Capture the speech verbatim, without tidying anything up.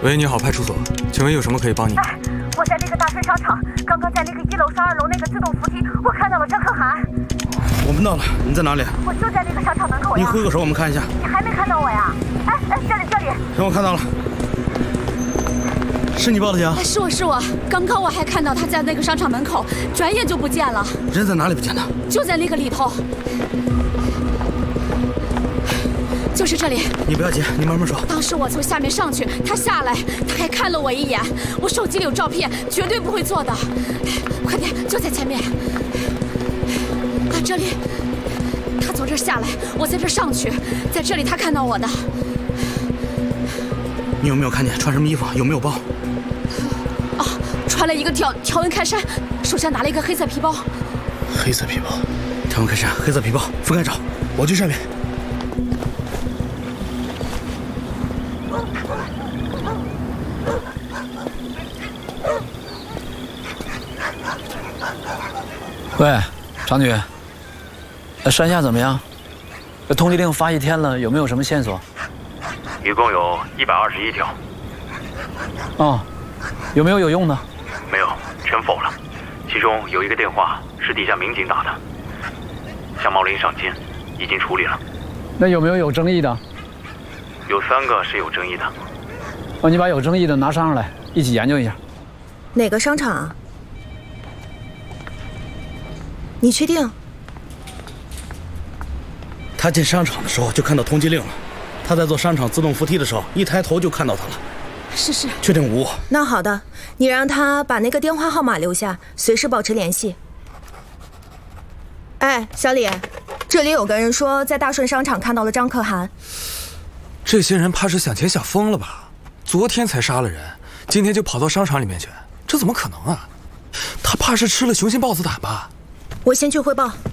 喂，你好，派出所，请问有什么可以帮你？ 哎，我在那个大顺商场，刚刚在那个一楼上二楼那个自动扶梯，我看到了张可涵。 我们到了，你在哪里？ 我就在那个商场门口呀。 你挥个手，我们看一下。 你还没看到我呀？哎哎，这里这里。 行，我看到了。是你报的警？ 是我是我，刚刚我还看到他在那个商场门口，转眼就不见了。 人在哪里不见的？ 就在那个里头。就是这里。 你不要急，你慢慢说。 当时我从下面上去，他下来，他还看了我一眼。我手机里有照片，绝对不会做的。快点，就在前面。啊，这里。他从这儿下来，我在这儿上去，在这里他看到我的。 你有没有看见穿什么衣服？有没有包？ 哦，穿了一个条条纹开衫，手上拿了一个黑色皮包。 黑色皮包，条纹开衫，黑色皮包，分开找，我去上面。 喂，常女，山下怎么样？这通缉令发一天了，有没有什么线索？ 一共有一百二十一条。 哦，有没有有用的？ 没有，全否了。其中有一个电话是底下民警打的，向茂林上监，已经处理了。 那有没有有争议的？ 有三个是有争议的。 哦，你把有争议的拿上来，一起研究一下。 哪个商场啊？你确定？ 他进商场的时候就看到通缉令了，他在坐商场自动扶梯的时候，一抬头就看到他了。 是是， 确定无误。 那好的，你让他把那个电话号码留下，随时保持联系。哎，小李，这里有个人说在大顺商场看到了张可涵。 这些人怕是想钱想疯了吧？昨天才杀了人，今天就跑到商场里面去，这怎么可能啊？他怕是吃了雄心豹子胆吧？ 我先去汇报。